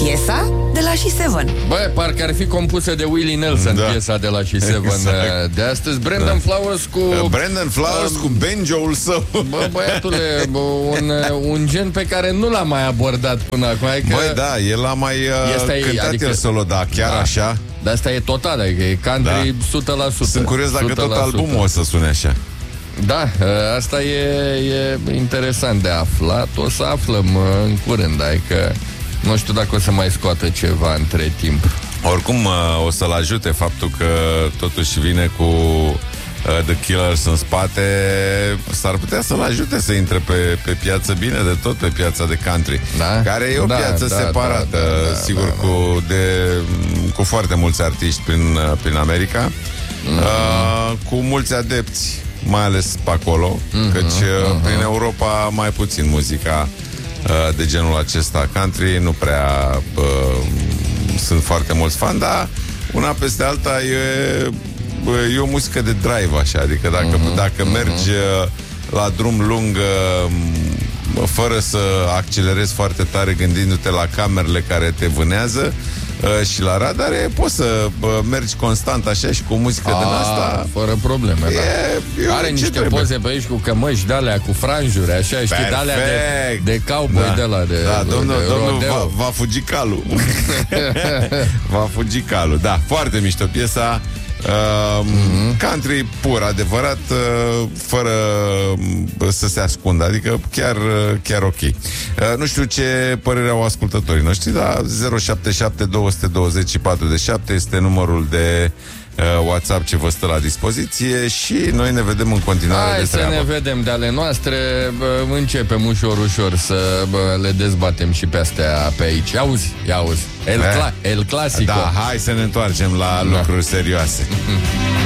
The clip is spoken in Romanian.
Piesa de la She Seven. Bă, parcă ar fi compusă de Willie Nelson, piesa de la She Seven. Exact. De astăzi, Brandon Flowers cu... Brandon Flowers cu banjo-ul său. Bă, băiatule, un gen pe care nu l-am mai abordat până acum. Băi, da, el a mai cântat el solo, da, chiar așa. Dar asta e total, adică e country 100%. Sunt curios dacă tot albumul o să sune așa. Da, asta e interesant de aflat. O să aflăm în curând, adică nu știu dacă o să mai scoată ceva între timp. Oricum o să-l ajute faptul că totuși vine cu The Killers în spate. S-ar putea să-l ajute să intre pe piață bine de tot, pe piața de country, da? Care e o piață separată, sigur, cu foarte mulți artiști prin America, cu mulți adepți, mai ales pe acolo, căci prin Europa mai puțin muzica de genul acesta country, nu prea sunt foarte mulți fani, dar una peste alta e o muzică de drive, așa, adică dacă mergi la drum lung fără să accelerezi foarte tare, gândindu-te la camerele care te vânează și la radare, poți să mergi constant așa și cu muzică din asta fără probleme, are niște poze pe aici cu cămăși de-alea, cu franjuri, așa, știi, de-alea de cowboy, de-ala de domnul va fugi calul. Va fugi calul, da, foarte mișto piesa. Country pur, adevărat, fără să se ascundă, adică chiar ok. Nu știu ce părere au ascultătorii noștri, dar 077 220 47 este numărul de WhatsApp ce vă stă la dispoziție și noi ne vedem în continuare de treabă. Hai să ne vedem de ale noastre. Începem ușor să le dezbatem și pe astea pe aici. Auzi. El clasico. Da, hai să ne întoarcem la lucruri serioase.